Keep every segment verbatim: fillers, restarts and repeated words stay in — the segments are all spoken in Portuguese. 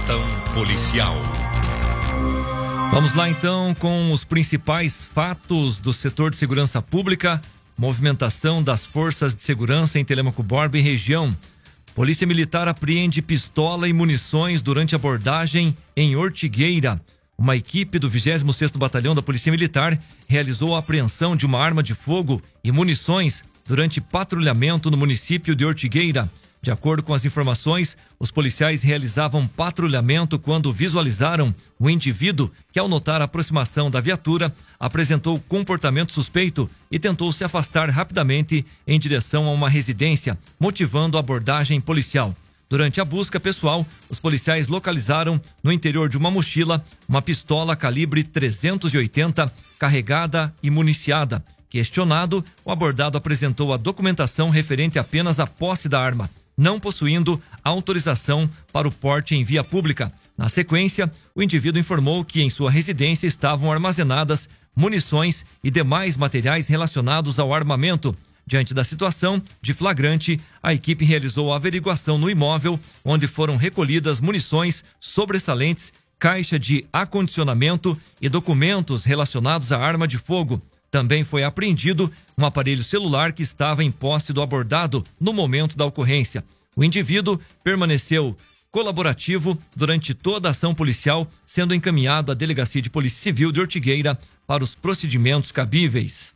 Plantão policial. Vamos lá então com os principais fatos do setor de segurança pública. Movimentação das forças de segurança em Telêmaco Borba e região. Polícia Militar apreende pistola e munições durante abordagem em Ortigueira. Uma equipe do vigésimo sexto Batalhão da Polícia Militar realizou a apreensão de uma arma de fogo e munições durante patrulhamento no município de Ortigueira. De acordo com as informações, os policiais realizavam patrulhamento quando visualizaram um indivíduo que, ao notar a aproximação da viatura, apresentou comportamento suspeito e tentou se afastar rapidamente em direção a uma residência, motivando a abordagem policial. Durante a busca pessoal, os policiais localizaram no interior de uma mochila uma pistola calibre trezentos e oitenta carregada e municiada. Questionado, o abordado apresentou a documentação referente apenas à posse da arma, não possuindo autorização para o porte em via pública. Na sequência, o indivíduo informou que em sua residência estavam armazenadas munições e demais materiais relacionados ao armamento. Diante da situação de flagrante, a equipe realizou a averiguação no imóvel, onde foram recolhidas munições sobressalentes, caixa de acondicionamento e documentos relacionados à arma de fogo. Também foi apreendido um aparelho celular que estava em posse do abordado no momento da ocorrência. O indivíduo permaneceu colaborativo durante toda a ação policial, sendo encaminhado à Delegacia de Polícia Civil de Ortigueira para os procedimentos cabíveis.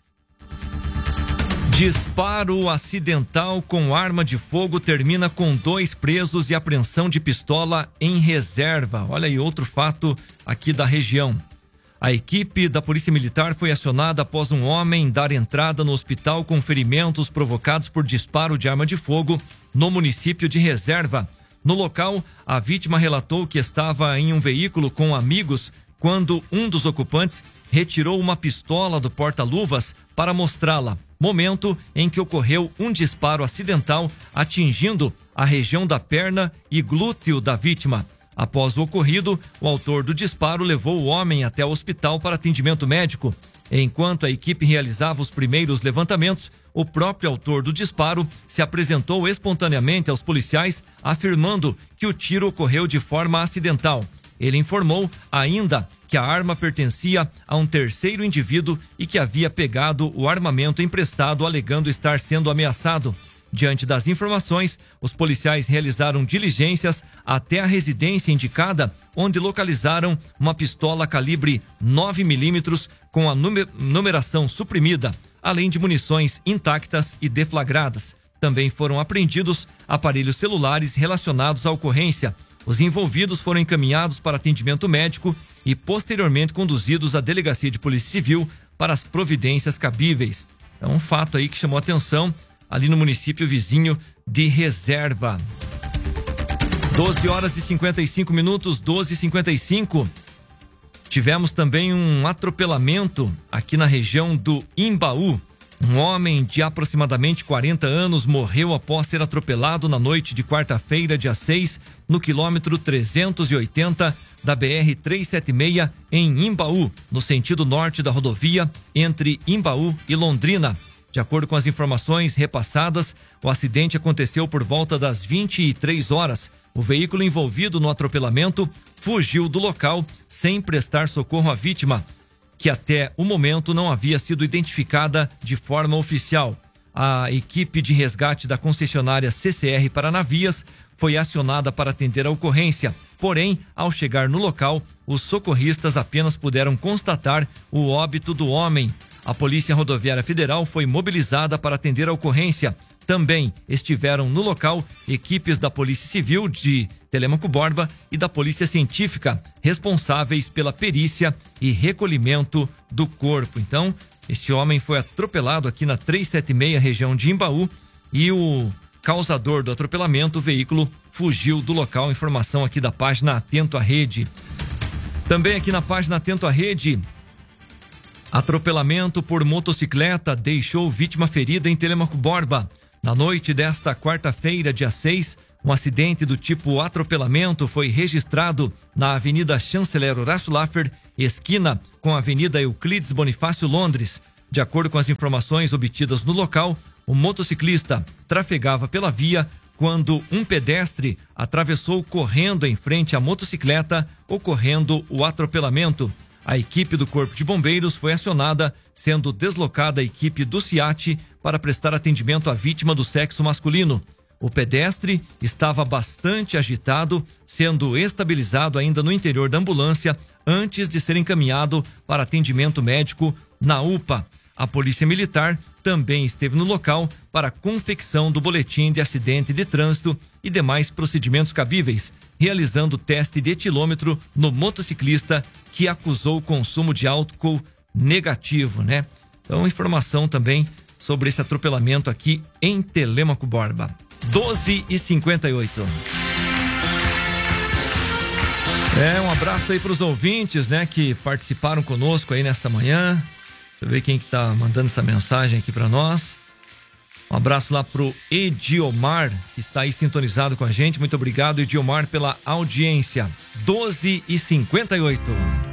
Disparo acidental com arma de fogo termina com dois presos e apreensão de pistola em reserva. Olha aí outro fato aqui da região. A equipe da Polícia Militar foi acionada após um homem dar entrada no hospital com ferimentos provocados por disparo de arma de fogo no município de Reserva. No local, a vítima relatou que estava em um veículo com amigos quando um dos ocupantes retirou uma pistola do porta-luvas para mostrá-la. Momento em que ocorreu um disparo acidental atingindo a região da perna e glúteo da vítima. Após o ocorrido, o autor do disparo levou o homem até o hospital para atendimento médico. Enquanto a equipe realizava os primeiros levantamentos, o próprio autor do disparo se apresentou espontaneamente aos policiais, afirmando que o tiro ocorreu de forma acidental. Ele informou ainda que a arma pertencia a um terceiro indivíduo e que havia pegado o armamento emprestado, alegando estar sendo ameaçado. Diante das informações, os policiais realizaram diligências até a residência indicada, onde localizaram uma pistola calibre nove milímetros com a numeração suprimida, além de munições intactas e deflagradas. Também foram apreendidos aparelhos celulares relacionados à ocorrência. Os envolvidos foram encaminhados para atendimento médico e posteriormente conduzidos à Delegacia de Polícia Civil para as providências cabíveis. É um fato aí que chamou atenção ali no município vizinho de Reserva. doze horas e cinquenta e cinco minutos, doze e cinquenta e cinco. Tivemos também um atropelamento aqui na região do Imbaú. Um homem de aproximadamente quarenta anos morreu após ser atropelado na noite de quarta-feira, dia seis, no quilômetro trezentos e oitenta da B R trezentos e setenta e seis, em Imbaú, no sentido norte da rodovia, entre Imbaú e Londrina. De acordo com as informações repassadas, o acidente aconteceu por volta das vinte e três horas. O veículo envolvido no atropelamento fugiu do local sem prestar socorro à vítima, que até o momento não havia sido identificada de forma oficial. A equipe de resgate da concessionária C C R Paranavias foi acionada para atender a ocorrência. Porém, ao chegar no local, os socorristas apenas puderam constatar o óbito do homem. A Polícia Rodoviária Federal foi mobilizada para atender a ocorrência. Também estiveram no local equipes da Polícia Civil de Telêmaco Borba e da Polícia Científica, responsáveis pela perícia e recolhimento do corpo. Então, este homem foi atropelado aqui na trezentos e setenta e seis, região de Imbaú, e o causador do atropelamento, o veículo, fugiu do local. Informação aqui da página Atento à Rede. Também aqui na página Atento à Rede, atropelamento por motocicleta deixou vítima ferida em Telêmaco Borba. Na noite desta quarta-feira, dia seis, um acidente do tipo atropelamento foi registrado na Avenida Chanceler Horácio Laffer, esquina com a Avenida Euclides Bonifácio Londres. De acordo com as informações obtidas no local, o motociclista trafegava pela via quando um pedestre atravessou correndo em frente à motocicleta, ocorrendo o atropelamento. A equipe do Corpo de Bombeiros foi acionada, sendo deslocada a equipe do SIAT para prestar atendimento à vítima do sexo masculino. O pedestre estava bastante agitado, sendo estabilizado ainda no interior da ambulância antes de ser encaminhado para atendimento médico na U P A. A Polícia Militar também esteve no local para a confecção do boletim de acidente de trânsito e demais procedimentos cabíveis, realizando teste de etilômetro no motociclista que acusou o consumo de álcool negativo, né? Então, informação também sobre esse atropelamento aqui em Telêmaco Borba. doze e cinquenta e oito. É, um abraço aí para os ouvintes, né, que participaram conosco aí nesta manhã. Deixa eu ver quem que tá mandando essa mensagem aqui para nós. Um abraço lá pro Ediomar, que está aí sintonizado com a gente. Muito obrigado, Ediomar, pela audiência. doze e cinquenta e oito.